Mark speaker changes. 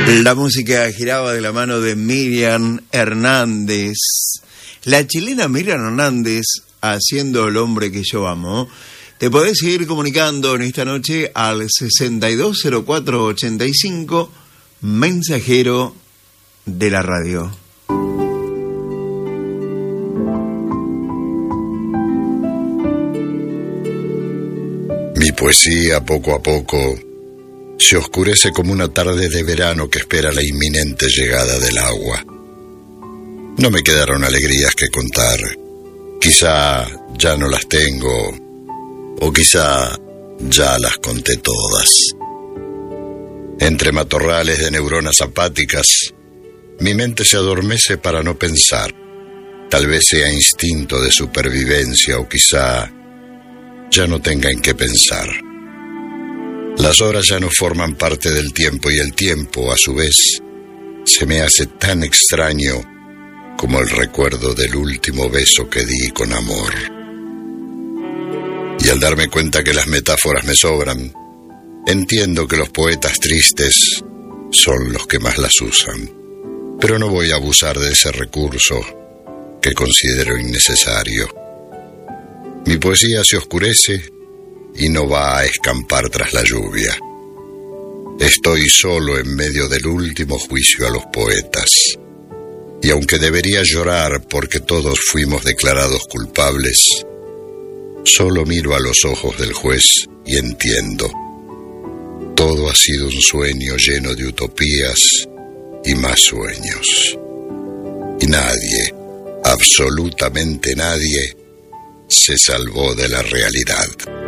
Speaker 1: La música giraba de la mano de Miriam Hernández. La chilena Miriam Hernández haciendo El hombre que yo amo. Te podés seguir comunicando en esta noche al 620485, mensajero de la radio.
Speaker 2: Mi poesía, poco a poco, se oscurece como una tarde de verano que espera la inminente llegada del agua. No me quedaron alegrías que contar. Quizá ya no las tengo, o quizá ya las conté todas. Entre matorrales de neuronas apáticas, mi mente se adormece para no pensar. Tal vez sea instinto de supervivencia, o quizá ya no tenga en qué pensar. Las horas ya no forman parte del tiempo, y el tiempo, a su vez, se me hace tan extraño como el recuerdo del último beso que di con amor. Y al darme cuenta que las metáforas me sobran, entiendo que los poetas tristes son los que más las usan. Pero no voy a abusar de ese recurso que considero innecesario. Mi poesía se oscurece y no va a escampar tras la lluvia. Estoy solo en medio del último juicio a los poetas. Y aunque debería llorar porque todos fuimos declarados culpables, solo miro a los ojos del juez y entiendo. Todo ha sido un sueño lleno de utopías y más sueños. Y nadie, absolutamente nadie, se salvó de la realidad.